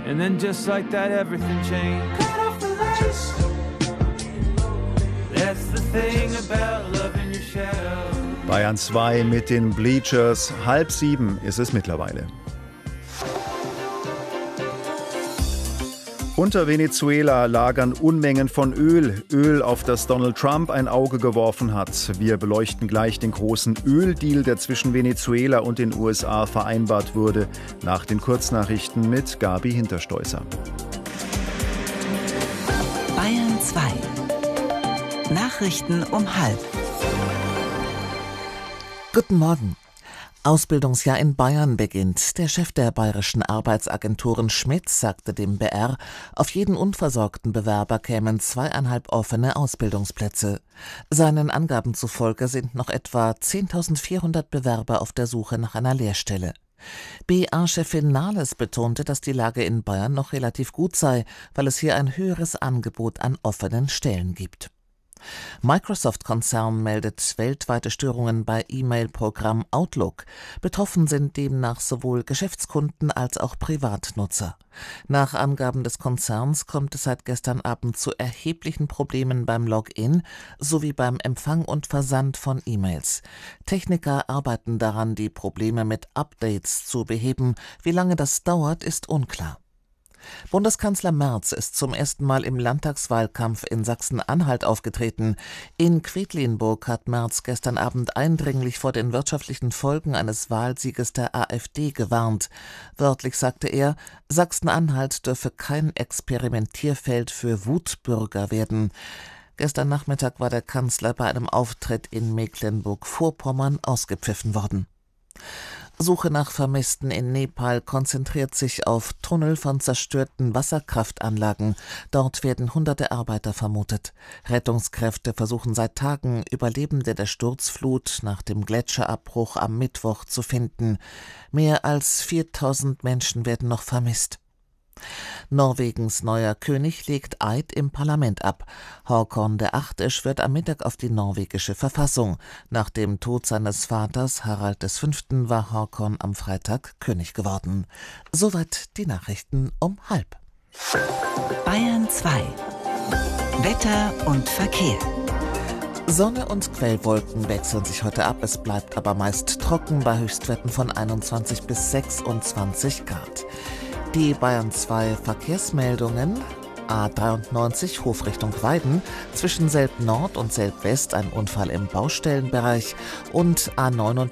And then just like that everything changed. Cut off the lights. That's the thing about loving your shadow. Bayern 2 mit den Bleachers. 6:30 ist es mittlerweile. Unter Venezuela lagern Unmengen von Öl. Öl, auf das Donald Trump ein Auge geworfen hat. Wir beleuchten gleich den großen Öldeal, der zwischen Venezuela und den USA vereinbart wurde. Nach den Kurznachrichten mit Gabi Hinterstoißer. Bayern 2. Nachrichten um 12:30. Guten Morgen. Ausbildungsjahr in Bayern beginnt. Der Chef der bayerischen Arbeitsagenturen Schmitz sagte dem BR, auf jeden unversorgten Bewerber kämen 2,5 offene Ausbildungsplätze. Seinen Angaben zufolge sind noch etwa 10.400 Bewerber auf der Suche nach einer Lehrstelle. BA-Chefin Nahles betonte, dass die Lage in Bayern noch relativ gut sei, weil es hier ein höheres Angebot an offenen Stellen gibt. Microsoft-Konzern meldet weltweite Störungen bei E-Mail-Programm Outlook. Betroffen sind demnach sowohl Geschäftskunden als auch Privatnutzer. Nach Angaben des Konzerns kommt es seit gestern Abend zu erheblichen Problemen beim Login sowie beim Empfang und Versand von E-Mails. Techniker arbeiten daran, die Probleme mit Updates zu beheben. Wie lange das dauert, ist unklar. Bundeskanzler Merz ist zum ersten Mal im Landtagswahlkampf in Sachsen-Anhalt aufgetreten. In Quedlinburg hat Merz gestern Abend eindringlich vor den wirtschaftlichen Folgen eines Wahlsieges der AfD gewarnt. Wörtlich sagte er, Sachsen-Anhalt dürfe kein Experimentierfeld für Wutbürger werden. Gestern Nachmittag war der Kanzler bei einem Auftritt in Mecklenburg-Vorpommern ausgepfiffen worden. Suche nach Vermissten in Nepal konzentriert sich auf Tunnel von zerstörten Wasserkraftanlagen. Dort werden hunderte Arbeiter vermutet. Rettungskräfte versuchen seit Tagen, Überlebende der Sturzflut nach dem Gletscherabbruch am Mittwoch zu finden. Mehr als 4.000 Menschen werden noch vermisst. Norwegens neuer König legt Eid im Parlament ab. Håkon VIII. Schwört am Mittag auf die norwegische Verfassung. Nach dem Tod seines Vaters Harald V. war Håkon am Freitag König geworden. Soweit die Nachrichten um 12:30. Bayern 2. Wetter und Verkehr. Sonne und Quellwolken wechseln sich heute ab, es bleibt aber meist trocken bei Höchstwerten von 21 bis 26 Grad. Die Bayern 2 Verkehrsmeldungen: A93 Hofrichtung Weiden, zwischen Selb Nord und Selb West ein Unfall im Baustellenbereich und A49